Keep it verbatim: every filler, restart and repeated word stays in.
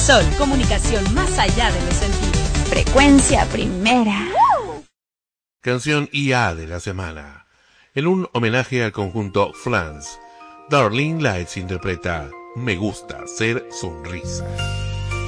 Sol, comunicación más allá de los sentidos. Frecuencia primera. Canción I A de la semana. En un homenaje al conjunto Flans, Darlene Lights interpreta Me gusta ser sonrisa.